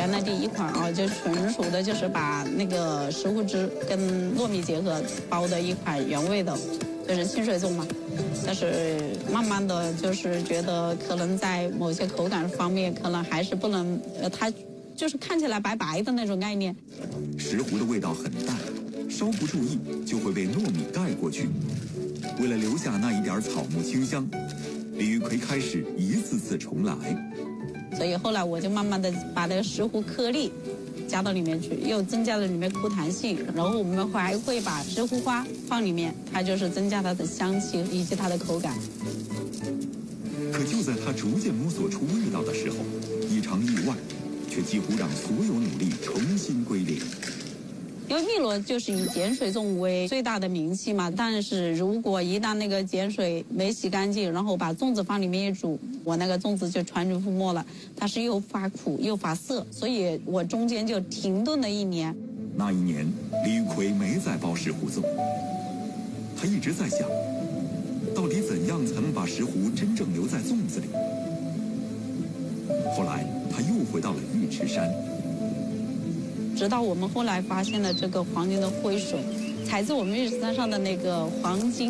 原来第一款啊，就纯属的就是把那个石斛汁跟糯米结合包的一款原味的，就是清水粽嘛。但是慢慢的就是觉得可能在某些口感方面，可能还是不能，它就是看起来白白的那种概念。 石斛的味道很淡，稍不注意就会被糯米盖过去。为了留下那一点草木清香，李玉奎开始一次次重来。 所以后来我就慢慢的把那个石斛颗粒加到里面去，又增加了里面苦弹性，然后我们还会把石斛花放里面，它就是增加它的香气以及它的口感。 可就在他逐渐摸索出味道的时候，一场意外却几乎让所有努力重新归零。 因为汨罗就是以碱水粽为最大的名气嘛，但是如果一旦那个碱水没洗干净，然后把粽子放里面一煮，我那个粽子就全军覆没了。它是又发苦又发涩，所以我中间就停顿了1年。 那一年，李玉奎没再包石斛粽，他一直在想，到底怎样才能把石斛真正留在粽子里？后来，他又回到了尉迟山。 直到我们后来发现了这个黄金的灰水，采自我们尉迟山上的那个黄金